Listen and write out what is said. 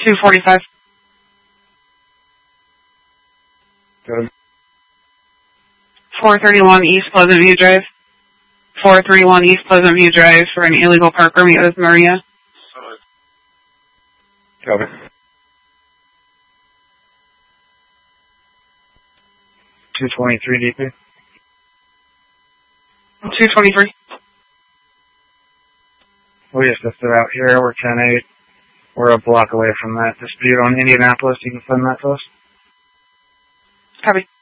245. Good. 431 East Pleasant View Drive. 431 East Pleasant View Drive for an illegal park permit with Maria. Copy. 223 DP. 223. We just listed out here. We're 10-8. We're a block away from that dispute on Indianapolis. You can send that to us. Copy.